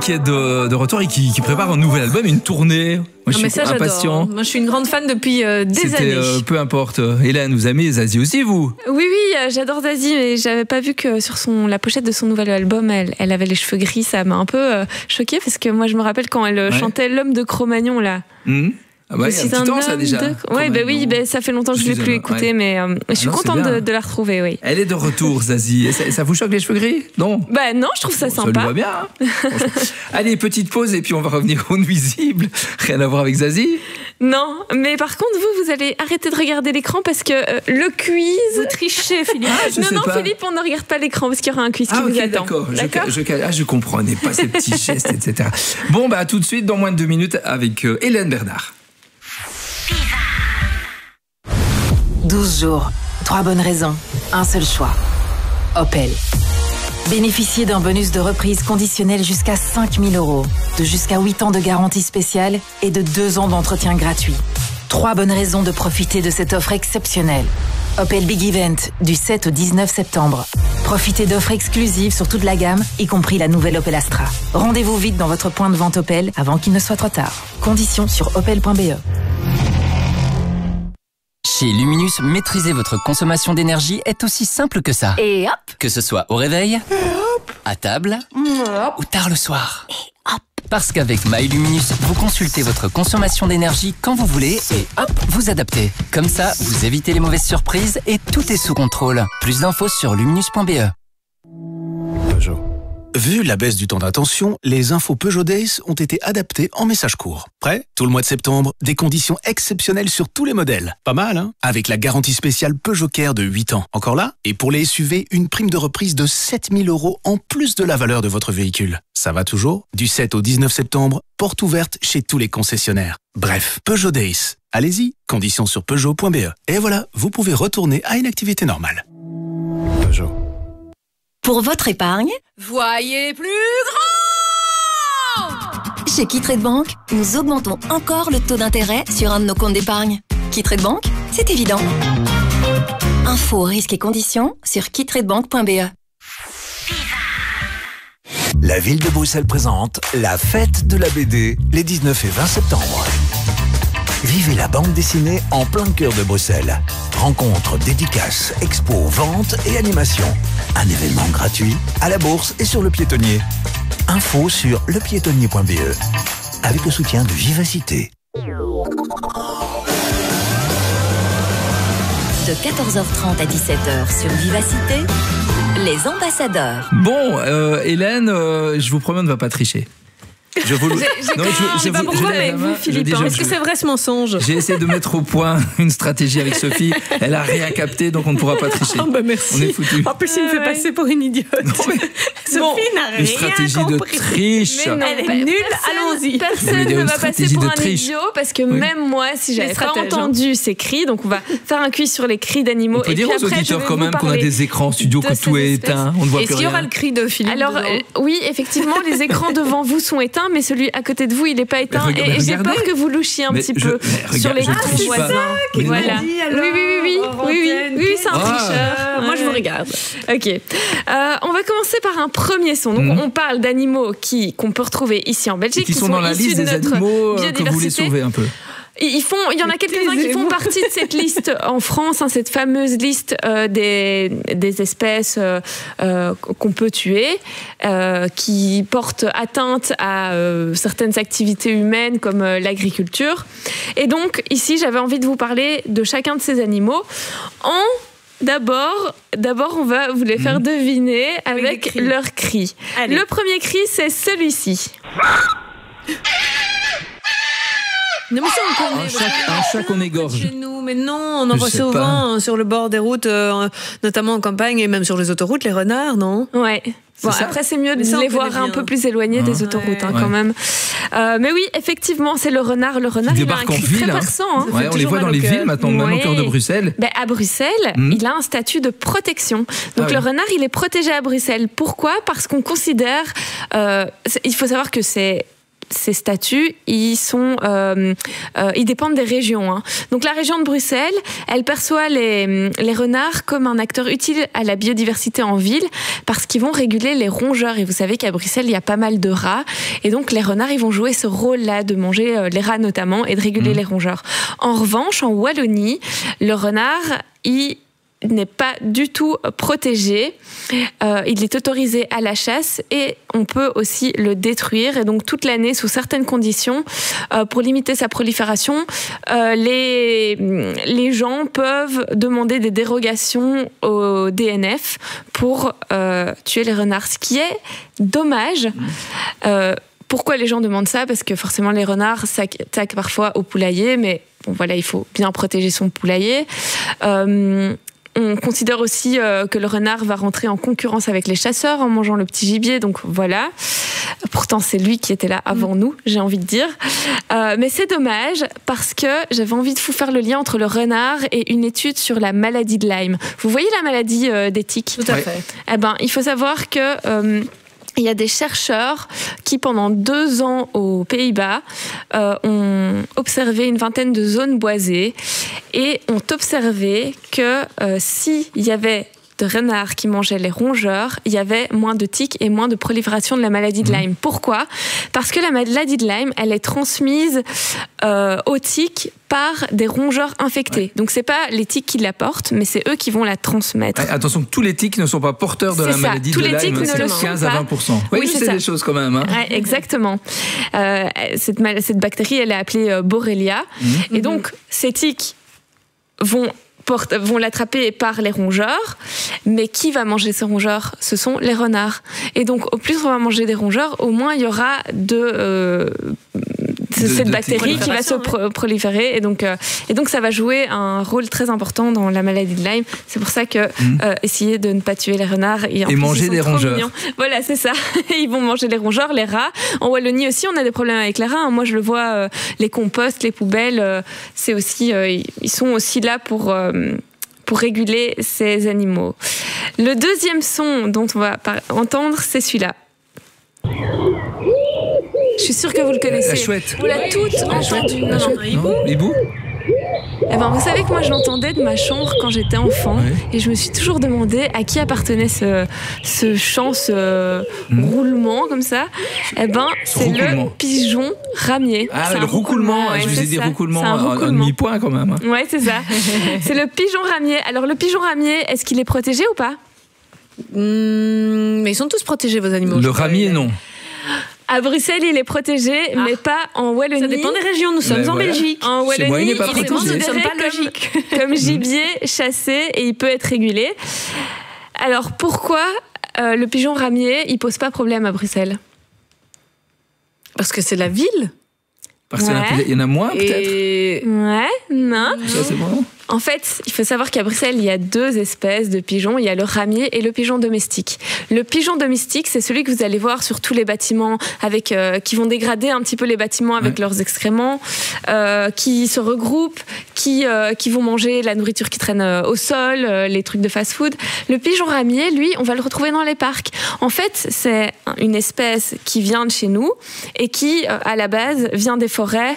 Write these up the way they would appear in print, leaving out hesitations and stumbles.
qui est de retour et qui prépare un nouvel album, une tournée. Moi, je suis impatient. Moi, je suis une grande fan depuis des années. Peu importe. Hélène, vous aimez Zazie aussi, vous? Oui, j'adore Zazie, mais j'avais pas vu que sur la pochette de son nouvel album, elle avait les cheveux gris. Ça m'a un peu choquée parce que moi, je me rappelle quand elle chantait L'homme de Cro-Magnon, là. Ah bah, il y a un petit temps, ça, déjà. Ça fait longtemps que je ne l'ai plus écouté, mais je suis contente de la retrouver, oui. Elle est de retour, Zazie. Ça vous choque les cheveux gris? Non? Bah non, je trouve ça sympa. Ça lui va bien. Hein. Allez, petite pause et puis on va revenir au nuisible. Rien à voir avec Zazie? Non, mais par contre, vous allez arrêter de regarder l'écran parce que le quiz... Vous trichez, Philippe. Philippe, on ne regarde pas l'écran parce qu'il y aura un quiz qui vous attend. D'accord. Je comprenais pas ces petits gestes, etc. Bon, bah tout de suite, dans moins de 2 minutes, avec Hélène Bernard. 12 jours, 3 bonnes raisons, un seul choix. Opel. Bénéficiez d'un bonus de reprise conditionnel jusqu'à 5 000 €, de jusqu'à 8 ans de garantie spéciale et de 2 ans d'entretien gratuit. 3 bonnes raisons de profiter de cette offre exceptionnelle. Opel Big Event, du 7 au 19 septembre. Profitez d'offres exclusives sur toute la gamme, y compris la nouvelle Opel Astra. Rendez-vous vite dans votre point de vente Opel avant qu'il ne soit trop tard. Conditions sur opel.be. Chez Luminus, maîtriser votre consommation d'énergie est aussi simple que ça. Et hop! Que ce soit au réveil, à table ou tard le soir. Et hop! Parce qu'avec MyLuminus, vous consultez votre consommation d'énergie quand vous voulez et hop, vous adaptez. Comme ça, vous évitez les mauvaises surprises et tout est sous contrôle. Plus d'infos sur luminus.be. Peugeot. Vu la baisse du temps d'attention, les infos Peugeot Days ont été adaptées en message court. Prêt? Tout le mois de septembre, des conditions exceptionnelles sur tous les modèles. Pas mal, hein? Avec la garantie spéciale Peugeot Care de 8 ans. Encore là? Et pour les SUV, une prime de reprise de 7 000 € en plus de la valeur de votre véhicule. Ça va toujours? Du 7 au 19 septembre, porte ouverte chez tous les concessionnaires. Bref, Peugeot Days. Allez-y, conditions sur Peugeot.be. Et voilà, vous pouvez retourner à une activité normale. Peugeot. Pour votre épargne, voyez plus grand! Chez Kittrade Bank, nous augmentons encore le taux d'intérêt sur un de nos comptes d'épargne. Kittrade Bank, c'est évident. Infos, risques et conditions sur kittradebank.be. La ville de Bruxelles présente la fête de la BD les 19 et 20 septembre. Vivez la bande dessinée en plein cœur de Bruxelles. Rencontres, dédicaces, expos, ventes et animations. Un événement gratuit à la Bourse et sur Le Piétonnier. Info sur lepiétonnier.be avec le soutien de Vivacité. De 14h30 à 17h sur Vivacité, les ambassadeurs. Bon, Hélène, je vous promets, on ne va pas tricher. Je sais pas pourquoi, mais vous, Philippe, est-ce que c'est vrai ce mensonge? J'ai essayé de mettre au point une stratégie avec Sophie. Elle a rien capté, donc on ne pourra pas tricher. Oh bah merci. On est foutus. En plus, il me fait passer pour une idiote. Sophie n'a rien compris. Une stratégie de triche. Mais non, elle est nulle. Allons-y. Personne ne va passer pour un idiot parce que même moi, si j'avais pas entendu ces cris, donc on va faire un quiz sur les cris d'animaux. On peut dire aux auditeurs quand même qu'on a des écrans en studio, que tout est éteint. On ne voit plus rien. Est-ce qu'il y aura le cri de Philippe? Alors oui, effectivement, les écrans devant vous sont éteints, mais celui à côté de vous, il n'est pas éteint. Et j'ai peur que vous louchiez un petit peu sur les voisins. Voilà. Oui, c'est un tricheur. Moi, je vous regarde. Ok. On va commencer par un premier son. Donc, on parle d'animaux qu'on peut retrouver ici en Belgique, qui sont dans la liste des animaux que vous voulez sauver un peu. Il y en a quelques-uns qui font partie de cette liste en France, cette fameuse liste des espèces qu'on peut tuer, qui portent atteinte à certaines activités humaines comme l'agriculture. Et donc, ici, j'avais envie de vous parler de chacun de ces animaux D'abord, on va vous les faire deviner avec leurs cris. Allez. Le premier cri, c'est celui-ci. Non, mais ça, on connaît. Un chat qu'on égorge. Chez nous, mais non, on en voit souvent sur le bord des routes, notamment en campagne et même sur les autoroutes, les renards, non? Ouais. Bon, après, c'est mieux de les voir un peu plus éloignés des autoroutes, quand même. Mais oui, effectivement, c'est le renard. Le renard, il a un cri très perçant. Ouais, on les voit dans les villes maintenant, même au cœur de Bruxelles. À Bruxelles, il a un statut de protection. Donc le renard, il est protégé à Bruxelles. Pourquoi? Parce qu'on considère... il faut savoir que c'est ces statuts, ils dépendent des régions. Hein. Donc la région de Bruxelles, elle perçoit les renards comme un acteur utile à la biodiversité en ville parce qu'ils vont réguler les rongeurs. Et vous savez qu'à Bruxelles, il y a pas mal de rats. Et donc les renards, ils vont jouer ce rôle-là de manger les rats notamment et de réguler les rongeurs. En revanche, en Wallonie, le renard, il n'est pas du tout protégé. Il est autorisé à la chasse et on peut aussi le détruire. Et donc toute l'année, sous certaines conditions, pour limiter sa prolifération, les gens peuvent demander des dérogations au DNF pour tuer les renards, ce qui est dommage. Pourquoi les gens demandent ça ? Parce que forcément les renards s'attaquent parfois au poulailler, mais bon, voilà, il faut bien protéger son poulailler. On considère aussi que le renard va rentrer en concurrence avec les chasseurs en mangeant le petit gibier, donc voilà. Pourtant, c'est lui qui était là avant nous, j'ai envie de dire. Mais c'est dommage parce que j'avais envie de vous faire le lien entre le renard et une étude sur la maladie de Lyme. Vous voyez la maladie des tiques ? Tout à fait. Eh ben, il faut savoir que... il y a des chercheurs qui, pendant 2 ans aux Pays-Bas, ont observé une vingtaine de zones boisées et ont observé que s'il y avait de renards qui mangeaient les rongeurs, il y avait moins de tiques et moins de prolifération de la maladie de Lyme. Pourquoi ? Parce que la maladie de Lyme, elle est transmise aux tiques par des rongeurs infectés. Ouais. Donc c'est pas les tiques qui la portent, mais c'est eux qui vont la transmettre. Attention, tous les tiques ne sont pas porteurs de la maladie de Lyme, c'est 15 à 20%. Oui, c'est des choses quand même. Hein. Ouais, exactement. Cette bactérie, elle est appelée Borrelia. Et donc, ces tiques vont l'attraper par les rongeurs, mais qui va manger ces rongeurs ? Ce sont les renards. Et donc, au plus on va manger des rongeurs, au moins il y aura cette bactérie qui va se proliférer. Et donc, ça va jouer un rôle très important dans la maladie de Lyme. C'est pour ça que essayer de ne pas tuer les renards et manger des rongeurs. Mignons. Voilà, c'est ça. Ils vont manger les rongeurs, les rats. En Wallonie aussi, on a des problèmes avec les rats. Moi, je le vois, les composts, les poubelles, c'est aussi, ils sont aussi là pour réguler ces animaux. Le deuxième son dont on va entendre, c'est celui-là. Je suis sûre que vous le connaissez. La chouette. Vous l'avez toutes entendu. Non, hibou. Eh ben, vous savez que moi je l'entendais de ma chambre quand j'étais enfant, et je me suis toujours demandé à qui appartenait ce chant, ce roulement comme ça. Eh ben, c'est le pigeon ramier. Ah, le roucoulement. Je vous ai dit roucoulement en demi-point quand même. Ouais, c'est ça. C'est le pigeon ramier. Alors le pigeon ramier, est-ce qu'il est protégé ou pas ? Mais ils sont tous protégés, vos animaux. Le ramier, non. À Bruxelles, il est protégé, mais pas en Wallonie. Ça dépend des régions, nous sommes en Belgique. En Wallonie, il est considéré comme gibier chassé et il peut être régulé. Alors pourquoi le pigeon ramier, il pose pas problème à Bruxelles ? Parce que c'est la ville. Parce qu'il y en a moins, peut-être. Ouais, non. Ça, c'est bon. En fait, il faut savoir qu'à Bruxelles, il y a 2 espèces de pigeons. Il y a le ramier et le pigeon domestique. Le pigeon domestique, c'est celui que vous allez voir sur tous les bâtiments, qui vont dégrader un petit peu les bâtiments avec leurs excréments, qui se regroupent, qui vont manger la nourriture qui traîne au sol, les trucs de fast-food. Le pigeon ramier, lui, on va le retrouver dans les parcs. En fait, c'est une espèce qui vient de chez nous et qui, à la base, vient des forêts.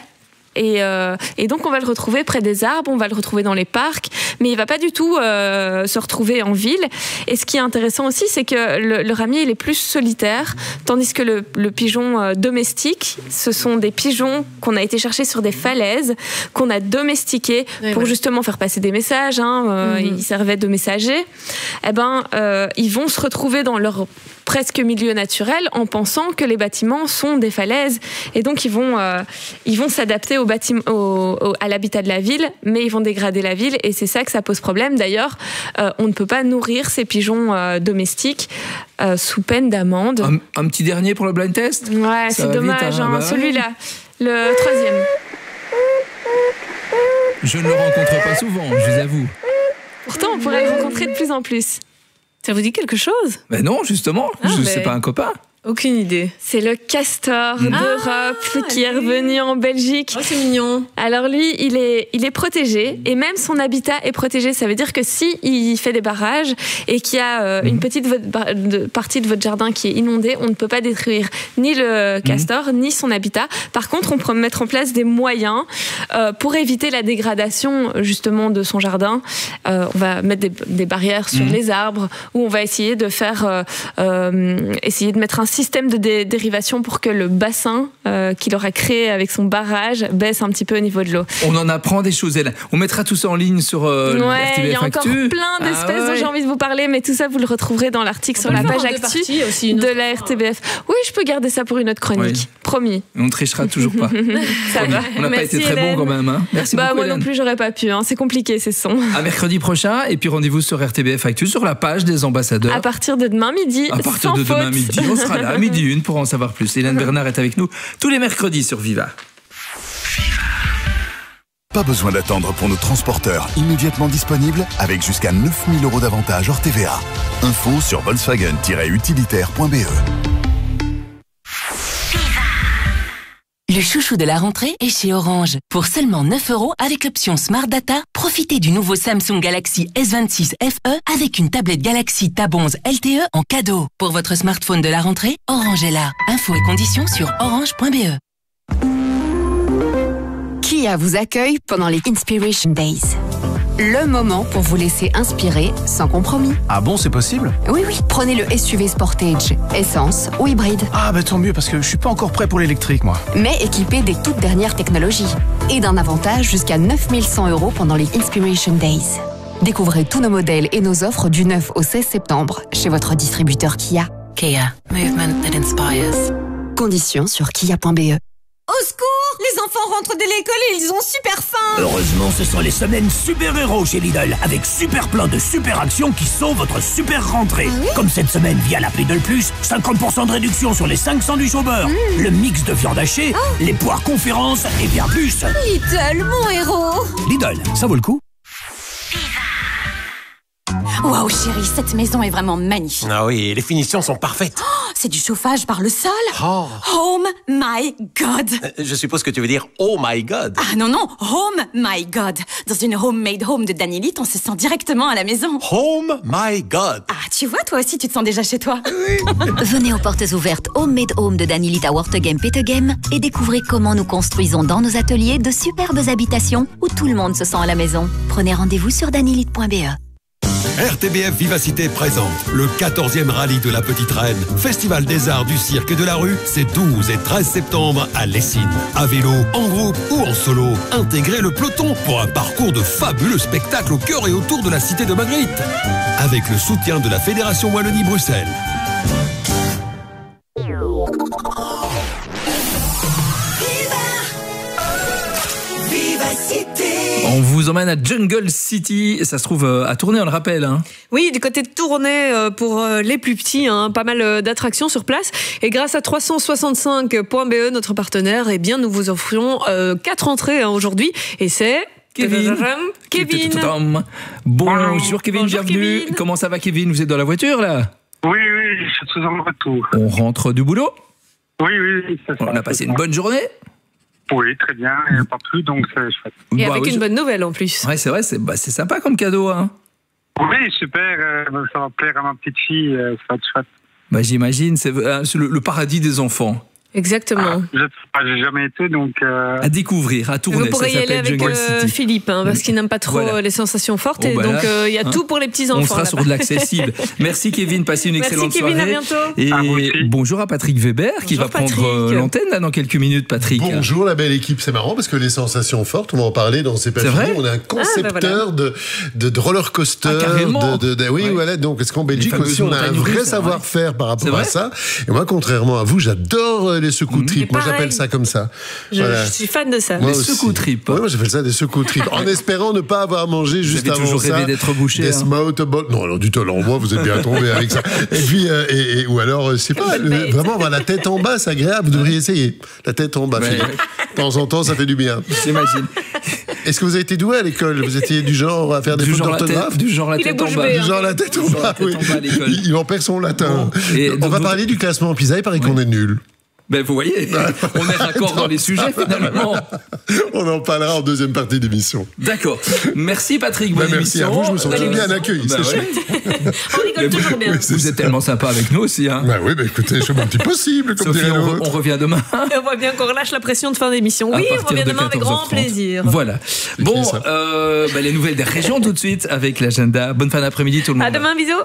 Et donc on va le retrouver près des arbres, on va le retrouver dans les parcs, mais il va pas du tout se retrouver en ville. Et ce qui est intéressant aussi, c'est que le ramier, il est plus solitaire, tandis que le pigeon domestique, ce sont des pigeons qu'on a été chercher sur des falaises, qu'on a domestiqués pour justement faire passer des messages. Ils servaient de messagers. Eh ben, ils vont se retrouver dans leur presque milieu naturel en pensant que les bâtiments sont des falaises, et donc ils vont s'adapter à l'habitat de la ville, mais ils vont dégrader la ville, et c'est ça que ça pose problème. D'ailleurs, on ne peut pas nourrir ces pigeons domestiques sous peine d'amende. Un petit dernier pour le blind test ? Ouais, c'est dommage, vite, celui-là, le 3e. Je ne le rencontre pas souvent, je vous avoue. Pourtant, on pourrait le rencontrer de plus en plus. Ça vous dit quelque chose ? Ben non, justement, c'est pas un copain. Aucune idée. C'est le castor d'Europe qui est revenu en Belgique. Oh, c'est mignon. Alors lui, il est protégé et même son habitat est protégé. Ça veut dire que si il fait des barrages et qu'il y a une petite partie de votre jardin qui est inondée, on ne peut pas détruire ni le castor ni son habitat. Par contre, on peut mettre en place des moyens pour éviter la dégradation justement de son jardin. On va mettre des barrières sur les arbres ou on va essayer de faire mettre un système de dérivation pour que le bassin qu'il aura créé avec son barrage baisse un petit peu au niveau de l'eau. On en apprend des choses. On mettra tout ça en ligne sur RTBF il y a encore Actu. plein d'espèces dont j'ai envie de vous parler, mais tout ça, vous le retrouverez dans l'article sur la page Actu de la RTBF. Oui, je peux garder ça pour une autre chronique. Promis. On ne trichera toujours pas. Ça va. On n'a pas été très bon quand même. Merci beaucoup, moi Hélène. non plus, j'aurais pas pu. C'est compliqué, ces sons. À mercredi prochain, et puis rendez-vous sur RTBF Actu, sur la page des ambassadeurs. À partir de demain midi. À partir de demain midi, on sera là à midi 1 pour en savoir plus. Hélène Bernard est avec nous tous les mercredis sur Viva. Pas besoin d'attendre pour nos transporteurs immédiatement disponibles avec jusqu'à 9 000 € d'avantages hors TVA. Info sur volkswagen-utilitaire.be. Le chouchou de la rentrée est chez Orange. Pour seulement 9 € avec l'option Smart Data, profitez du nouveau Samsung Galaxy S26 FE avec une tablette Galaxy Tab 11 LTE en cadeau. Pour votre smartphone de la rentrée, Orange est là. Infos et conditions sur orange.be. Kia vous accueille pendant les Inspiration Days. Le moment pour vous laisser inspirer sans compromis. Ah bon, c'est possible? Oui, prenez le SUV Sportage, essence ou hybride. Ah bah tant mieux, parce que je suis pas encore prêt pour l'électrique, moi. Mais équipé des toutes dernières technologies. Et d'un avantage jusqu'à 9 100 € pendant les Inspiration Days. Découvrez tous nos modèles et nos offres du 9 au 16 septembre chez votre distributeur Kia. Kia, movement that inspires. Conditions sur kia.be. Au secours! Les enfants rentrent de l'école et ils ont super faim! Heureusement, ce sont les semaines super-héros chez Lidl, avec super plein de super actions qui sauvent votre super rentrée. Ah oui? Comme cette semaine via l'appli Lidl Plus, 50% de réduction sur les 5 sandwichs au beurre, le mix de viande hachée, les poires conférences et bien plus. Lidl, mon héros! Lidl, ça vaut le coup. Waouh chérie, cette maison est vraiment magnifique. Ah oui, les finitions sont parfaites. Oh, c'est du chauffage par le sol. Oh. Home my God. Je suppose que tu veux dire oh my God. Ah non, home my God. Dans une homemade home de Danielite, on se sent directement à la maison. Home my God. Ah, tu vois, toi aussi, tu te sens déjà chez toi. Venez aux portes ouvertes Homemade Home de Danielite à Wortegem Petegem et découvrez comment nous construisons dans nos ateliers de superbes habitations où tout le monde se sent à la maison. Prenez rendez-vous sur danielite.be. RTBF Vivacité présente le 14e rallye de la Petite Reine. Festival des arts, du cirque et de la rue, c'est 12 et 13 septembre à Lessines. À vélo, en groupe ou en solo, intégrez le peloton pour un parcours de fabuleux spectacles au cœur et autour de la cité de Magritte. Avec le soutien de la Fédération Wallonie-Bruxelles. On vous emmène à Jungle City, ça se trouve à Tournai, on le rappelle. Hein. Oui, du côté de Tournai pour les plus petits, pas mal d'attractions sur place. Et grâce à 365.be, notre partenaire, eh bien, nous vous offrons 4 entrées aujourd'hui. Et c'est... Kevin. Bonjour Kevin, bienvenue. Kevin. Comment ça va Kevin? Vous êtes dans la voiture là? Oui, je suis en retour. On rentre du boulot? Oui, c'est ça. On a passé une bonne journée? Oui, très bien, il n'y a pas plus, donc c'est chouette. Et avec une bonne nouvelle en plus. Ouais, c'est vrai, c'est sympa comme cadeau. Hein. Oui, super, ça va plaire à ma petite fille, ça va être chouette. Bah, j'imagine, c'est le paradis des enfants. Exactement. J'ai jamais été, donc... À découvrir, à Tournai. Vous pourrez y aller avec Philippe, parce qu'il n'aime pas trop les sensations fortes. Et donc, il y a tout pour les petits-enfants. On sera sur de l'accessible. Merci Kevin, passez une excellente soirée. Merci Kevin, à bientôt. Et bonjour à Patrick Weber, qui va prendre l'antenne là, dans quelques minutes, Patrick. Bonjour la belle équipe, c'est marrant, parce que les sensations fortes, on va en parler dans ces papiers. On a un concepteur de roller coaster. Oui, voilà. Donc, est-ce qu'en Belgique aussi, on a un vrai savoir-faire par rapport à ça? Et moi, contrairement à vous, j'adore les secoues-tripes. Moi, j'appelle ça comme ça. Je suis fan de ça. Des secoues-tripes. Oui, moi, j'appelle ça des secoues-tripes. En espérant ne pas avoir mangé juste avant ça. Toujours rêvé d'être bouché. Des smokable. Non, alors du tout. Alors, moi, vous êtes bien tombé avec ça. Et puis, ou alors, je sais pas, vraiment avoir la tête en bas, c'est agréable. Vous devriez essayer. La tête en bas. De temps en temps, ça fait du bien. J'imagine. Est-ce que vous avez été doué à l'école? Vous étiez du genre à faire des fautes d'orthographe? Du genre la tête en bas. Du genre la tête en bas, oui. Il en perd son latin. On va parler du classement en PISA, il paraît qu'on est nul. Ben vous voyez, on est raccord dans les sujets finalement. On en parlera en deuxième partie d'émission. D'accord. Merci Patrick, bonne merci émission. à vous, je me sens bien accueilli, c'est chouette. On rigole toujours bien. Vous êtes tellement sympa avec nous aussi. Hein. Bah oui, écoutez, je suis un petit possible, comme Sophie, on revient demain. On voit bien qu'on relâche la pression de fin d'émission. Oui, on revient demain avec grand plaisir. Voilà. Bon, les nouvelles des régions tout de suite avec l'agenda. Bonne fin d'après-midi tout le monde. À demain, bisous.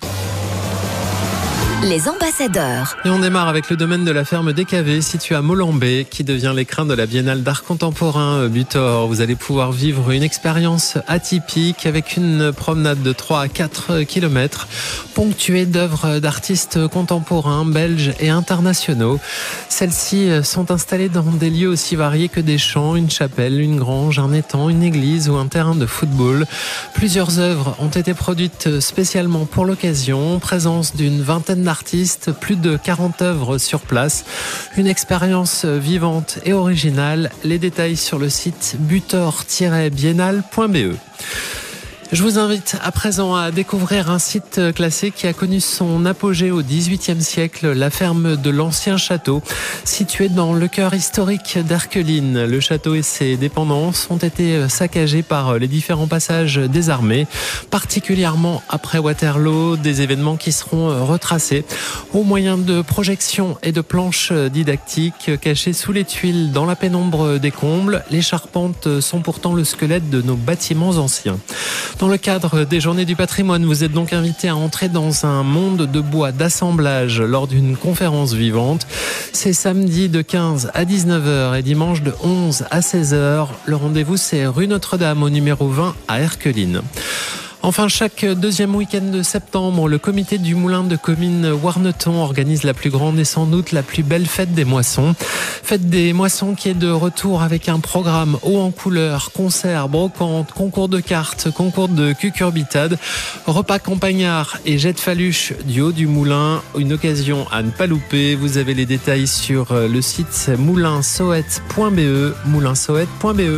Les ambassadeurs. Et on démarre avec le domaine de la ferme DKV situé à Molambé qui devient l'écrin de la Biennale d'art contemporain Butor. Vous allez pouvoir vivre une expérience atypique avec une promenade de 3 à 4 km ponctuée d'œuvres d'artistes contemporains belges et internationaux. Celles-ci sont installées dans des lieux aussi variés que des champs, une chapelle, une grange, un étang, une église ou un terrain de football. Plusieurs œuvres ont été produites spécialement pour l'occasion. Présence d'une vingtaine d'artistes, plus de 40 œuvres sur place. Une expérience vivante et originale. Les détails sur le site butor-biennale.be. Je vous invite à présent à découvrir un site classé qui a connu son apogée au XVIIIe siècle, la ferme de l'Ancien Château, située dans le cœur historique d'Erqueline. Le château et ses dépendances ont été saccagés par les différents passages des armées, particulièrement après Waterloo, des événements qui seront retracés au moyen de projections et de planches didactiques cachées sous les tuiles dans la pénombre des combles. Les charpentes sont pourtant le squelette de nos bâtiments anciens. Dans le cadre des Journées du patrimoine, vous êtes donc invité à entrer dans un monde de bois d'assemblage lors d'une conférence vivante. C'est samedi de 15 à 19h et dimanche de 11 à 16h. Le rendez-vous, c'est rue Notre-Dame au numéro 20 à Erqueline. Enfin, chaque deuxième week-end de septembre, le comité du Moulin de Comines Warneton organise la plus grande et sans doute la plus belle fête des moissons. Fête des moissons qui est de retour avec un programme haut en couleurs, concerts, brocantes, concours de cartes, concours de cucurbitades, repas campagnards et jet de faluche du haut du moulin. Une occasion à ne pas louper. Vous avez les détails sur le site moulinsoët.be, moulinsoët.be.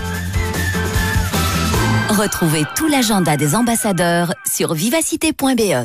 Retrouvez tout l'agenda des ambassadeurs sur vivacité.be.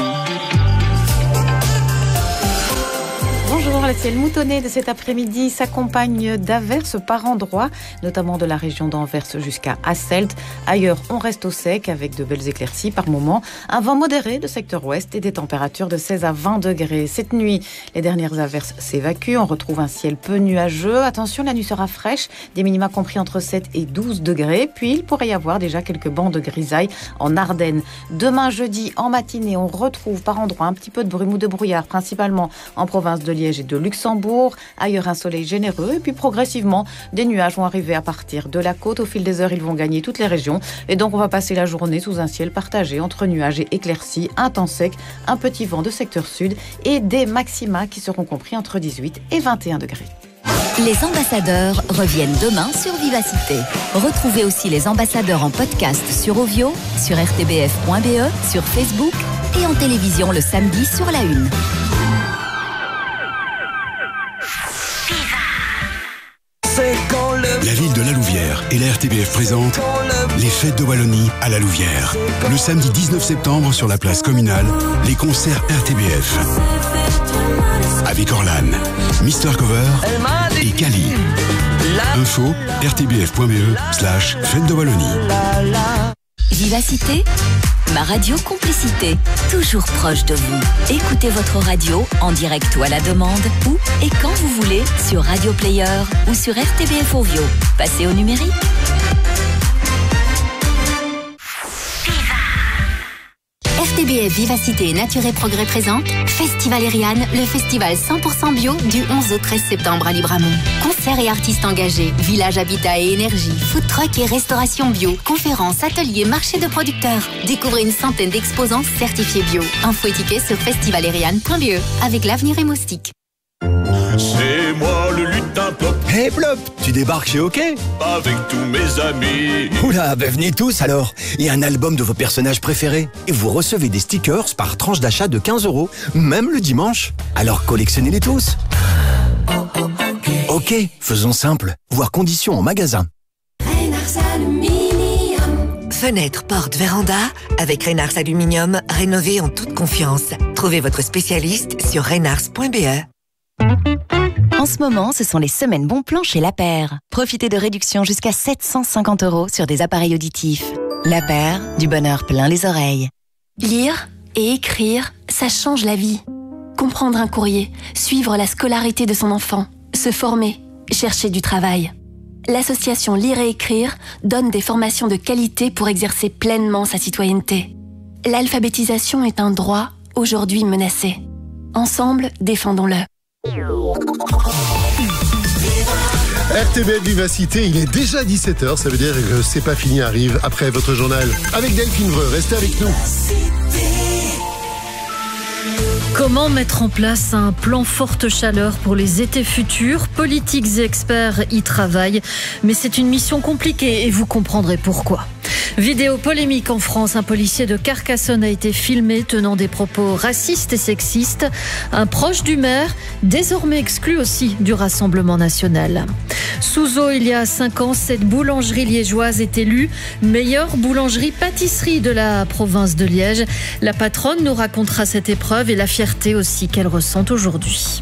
Bonjour, le ciel moutonné de cet après-midi s'accompagne d'averses par endroits, notamment de la région d'Anvers jusqu'à Hasselt. Ailleurs, on reste au sec avec de belles éclaircies par moments. Un vent modéré de secteur ouest et des températures de 16 à 20 degrés. Cette nuit, les dernières averses s'évacuent. On retrouve un ciel peu nuageux. Attention, la nuit sera fraîche, des minima compris entre 7 et 12 degrés. Puis, il pourrait y avoir déjà quelques bancs de grisaille en Ardennes. Demain, jeudi, en matinée, on retrouve par endroits un petit peu de brume ou de brouillard, principalement en province de Liège et de Luxembourg. Ailleurs, un soleil généreux. Et puis, progressivement, des nuages vont arriver à partir de la côte. Au fil des heures, ils vont gagner toutes les régions. Et donc, on va passer la journée sous un ciel partagé entre nuages et éclaircies, un temps sec, un petit vent de secteur sud et des maxima qui seront compris entre 18 et 21 degrés. Les ambassadeurs reviennent demain sur Vivacité. Retrouvez aussi les ambassadeurs en podcast sur Ovio, sur rtbf.be, sur Facebook et en télévision le samedi sur la 1. La ville de La Louvière et la RTBF présente les fêtes de Wallonie à La Louvière. Le samedi 19 septembre sur la place communale, les concerts RTBF. Avec Orlan, Mr Cover et Kali. Info rtbf.be/fête de Wallonie. Vivacité, ma radio complicité, toujours proche de vous. Écoutez votre radio en direct ou à la demande, où et quand vous voulez, sur Radio Player ou sur RTBF Ovio. Passez au numérique. RTBF Vivacité et Nature et Progrès présente Festival Eriane, le festival 100% bio du 11 au 13 septembre à Libramont. Concerts et artistes engagés, village habitat et énergie, food truck et restauration bio, conférences, ateliers, marché de producteurs. Découvrez une centaine d'exposants certifiés bio. Info et tickets sur festivaleriane.be avec l'avenir et moustique. C'est moi le lutin Plop. Hey Plop, tu débarques chez OK? Avec tous mes amis. Oula, ben venez tous alors. Il y a un album de vos personnages préférés. Et vous recevez des stickers par tranche d'achat de 15 €, même le dimanche. Alors collectionnez-les tous. OK, faisons simple. Voir conditions en magasin. Fenêtres, portes, véranda, avec Reynars Aluminium, rénovez en toute confiance. Trouvez votre spécialiste sur reynars.be. En ce moment, ce sont les semaines bons plans chez La Paire. Profitez de réductions jusqu'à 750 € sur des appareils auditifs. La Paire, du bonheur plein les oreilles. Lire et écrire, ça change la vie. Comprendre un courrier, suivre la scolarité de son enfant, se former, chercher du travail. L'association Lire et Écrire donne des formations de qualité pour exercer pleinement sa citoyenneté. L'alphabétisation est un droit aujourd'hui menacé. Ensemble, défendons-le. RTBF Vivacité, il est déjà 17h, ça veut dire que C'est pas fini arrive après votre journal. Avec Delphine Vreux, restez avec nous. Comment mettre en place un plan forte chaleur pour les étés futurs? Politiques et experts y travaillent, mais c'est une mission compliquée et vous comprendrez pourquoi. Vidéo polémique en France, un policier de Carcassonne a été filmé tenant des propos racistes et sexistes. Un proche du maire, désormais exclu aussi du Rassemblement national. Sous eau, il y a 5 ans, cette boulangerie liégeoise est élue meilleure boulangerie-pâtisserie de la province de Liège. La patronne nous racontera cette épreuve et la fierté aussi qu'elle ressent aujourd'hui.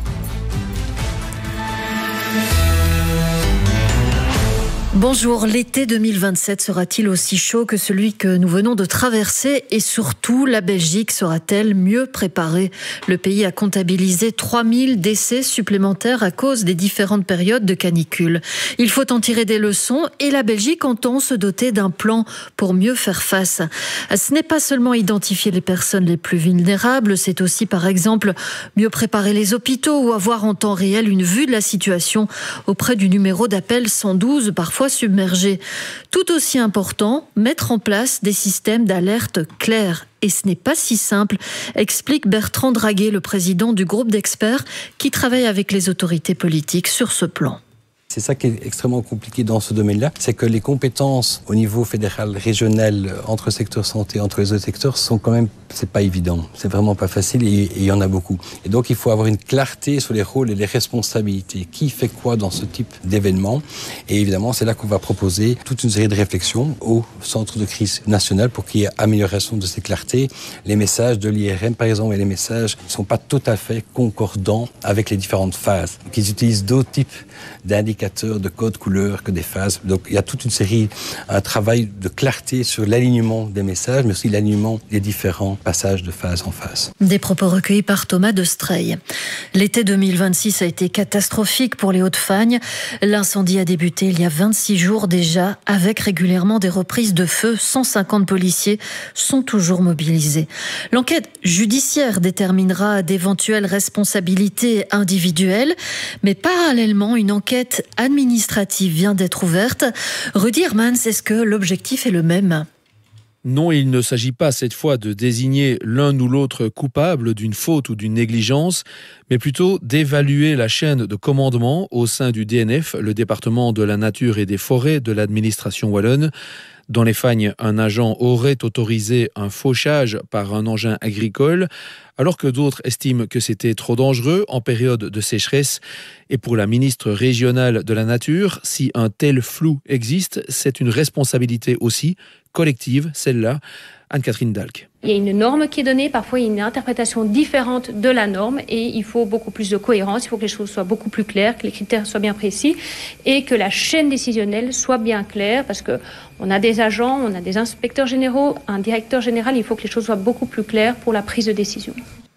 Bonjour, l'été 2027 sera-t-il aussi chaud que celui que nous venons de traverser et surtout, la Belgique sera-t-elle mieux préparée? Le pays a comptabilisé 3000 décès supplémentaires à cause des différentes périodes de canicule. Il faut en tirer des leçons et la Belgique entend se doter d'un plan pour mieux faire face. Ce n'est pas seulement identifier les personnes les plus vulnérables, c'est aussi par exemple mieux préparer les hôpitaux ou avoir en temps réel une vue de la situation auprès du numéro d'appel 112, parfois submergés. Tout aussi important, mettre en place des systèmes d'alerte clairs. Et ce n'est pas si simple, explique Bertrand Draguet, le président du groupe d'experts qui travaille avec les autorités politiques sur ce plan. C'est ça qui est extrêmement compliqué dans ce domaine-là, c'est que les compétences au niveau fédéral, régional, entre secteurs santé, entre les autres secteurs, sont quand même, c'est pas évident, c'est vraiment pas facile et il y en a beaucoup. Et donc il faut avoir une clarté sur les rôles et les responsabilités, qui fait quoi dans ce type d'événement. Et évidemment, c'est là qu'on va proposer toute une série de réflexions au centre de crise national pour qu'il y ait amélioration de ces clartés. Les messages de l'IRM, par exemple, et les messages ne sont pas tout à fait concordants avec les différentes phases. Donc ils utilisent d'autres types d'indicateurs, de codes couleurs que des phases. Donc il y a toute une série, un travail de clarté sur l'alignement des messages, mais aussi l'alignement des différents passages de phase en phase. Des propos recueillis par Thomas de Streil. L'été 2026 a été catastrophique pour les Hauts-de-Fagne. L'incendie a débuté il y a 26 jours déjà, avec régulièrement des reprises de feu. 150 policiers sont toujours mobilisés. L'enquête judiciaire déterminera d'éventuelles responsabilités individuelles, mais parallèlement, une enquête administrative vient d'être ouverte. Rudy Hermans, est-ce que l'objectif est le même ? Non, il ne s'agit pas cette fois de désigner l'un ou l'autre coupable d'une faute ou d'une négligence, mais plutôt d'évaluer la chaîne de commandement au sein du DNF, le département de la nature et des forêts de l'administration wallonne. Dans les Fagnes, un agent aurait autorisé un fauchage par un engin agricole, alors que d'autres estiment que c'était trop dangereux en période de sécheresse. Et pour la ministre régionale de la Nature, si un tel flou existe, c'est une responsabilité aussi collective, celle-là. Anne-Catherine Dalck. Il y a une norme qui est donnée, parfois il y a une interprétation différente de la norme et il faut beaucoup plus de cohérence, il faut que les choses soient beaucoup plus claires, que les critères soient bien précis et que la chaîne décisionnelle soit bien claire parce qu'on a des agents, on a des inspecteurs généraux, un directeur général, il faut que les choses soient beaucoup plus claires pour la prise de décision.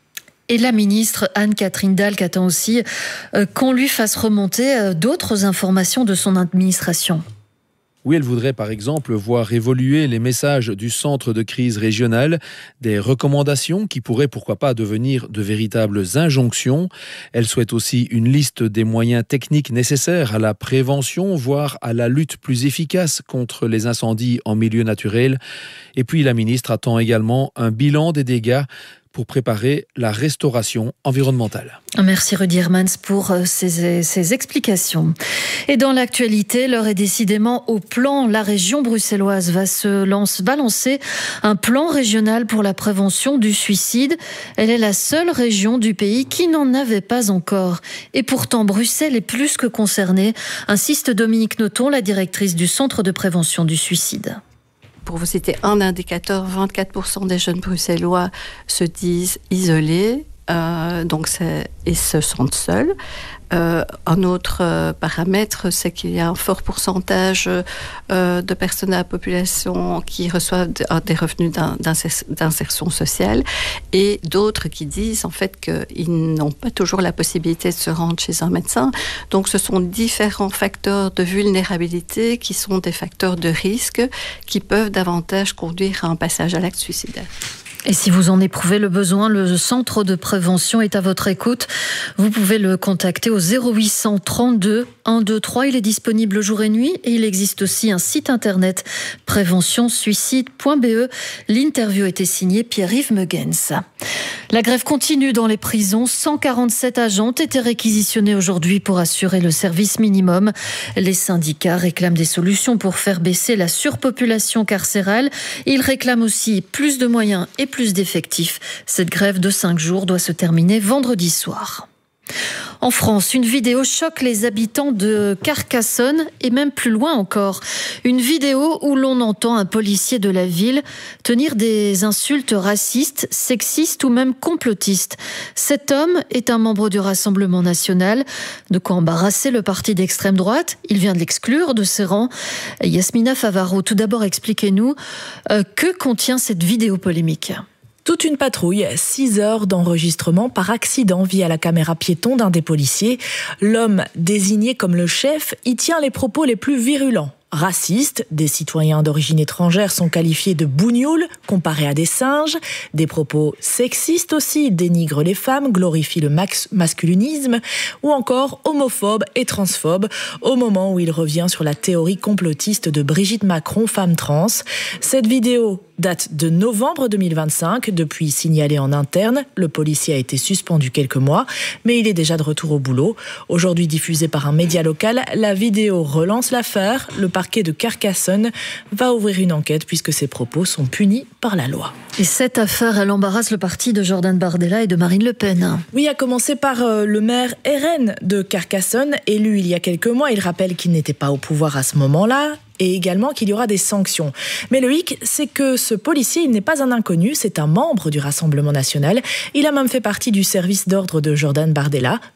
Et la ministre Anne-Catherine Dalck attend aussi qu'on lui fasse remonter d'autres informations de son administration. Oui, elle voudrait par exemple voir évoluer les messages du centre de crise régional, des recommandations qui pourraient pourquoi pas devenir de véritables injonctions. Elle souhaite aussi une liste des moyens techniques nécessaires à la prévention, voire à la lutte plus efficace contre les incendies en milieu naturel. Et puis la ministre attend également un bilan des dégâts pour préparer la restauration environnementale. Merci Rudy Hermans pour ces explications. Et dans l'actualité, l'heure est décidément au plan. La région bruxelloise va lancer un plan régional pour la prévention du suicide. Elle est la seule région du pays qui n'en avait pas encore. Et pourtant, Bruxelles est plus que concernée, insiste Dominique Nothomb, la directrice du Centre de prévention du suicide. pour vous citer un indicateur, 24% des jeunes bruxellois se disent isolés. Et se sentent seuls. Un autre paramètre, c'est qu'il y a un fort pourcentage de personnes à la population qui reçoivent des revenus d'insertion sociale et d'autres qui disent en fait qu'ils n'ont pas toujours la possibilité de se rendre chez un médecin. Donc ce sont différents facteurs de vulnérabilité qui sont des facteurs de risque qui peuvent davantage conduire à un passage à l'acte suicidaire. Et si vous en éprouvez le besoin, le centre de prévention est à votre écoute. Vous pouvez le contacter au 0800 32 123. Il est disponible jour et nuit et il existe aussi un site internet préventionsuicide.be. L'interview était signée Pierre-Yves Megens. La grève continue dans les prisons. 147 agents ont été réquisitionnés aujourd'hui pour assurer le service minimum. Les syndicats réclament des solutions pour faire baisser la surpopulation carcérale. Ils réclament aussi plus de moyens et plus d'effectifs. Cette grève de 5 jours doit se terminer vendredi soir. En France, une vidéo choque les habitants de Carcassonne et même plus loin encore. Une vidéo où l'on entend un policier de la ville tenir des insultes racistes, sexistes ou même complotistes. Cet homme est un membre du Rassemblement national. De quoi embarrasser le parti d'extrême droite. Il vient de l'exclure de ses rangs. Yasmina Favaro, tout d'abord expliquez-nous que contient cette vidéo polémique. Toute une patrouille, 6 heures d'enregistrement par accident via la caméra piéton d'un des policiers. L'homme désigné comme le chef y tient les propos les plus virulents. Racistes, des citoyens d'origine étrangère sont qualifiés de bougnoules, comparés à des singes. Des propos sexistes aussi, dénigrent les femmes, glorifient le masculinisme, ou encore homophobes et transphobes, au moment où il revient sur la théorie complotiste de Brigitte Macron, femme trans. Cette vidéo date de novembre 2025, depuis signalé en interne. Le policier a été suspendu quelques mois, mais il est déjà de retour au boulot. Aujourd'hui diffusée par un média local, la vidéo relance l'affaire. Le parquet de Carcassonne va ouvrir une enquête puisque ses propos sont punis par la loi. Et cette affaire, elle embarrasse le parti de Jordan Bardella et de Marine Le Pen. Oui, à commencer par le maire RN de Carcassonne, élu il y a quelques mois. Il rappelle qu'il n'était pas au pouvoir à ce moment-là. Et également qu'il y aura des sanctions. Mais le hic, c'est que ce policier, il n'est pas un inconnu, c'est un membre du Rassemblement national. Il a même fait partie du service d'ordre de Jordan Bardella.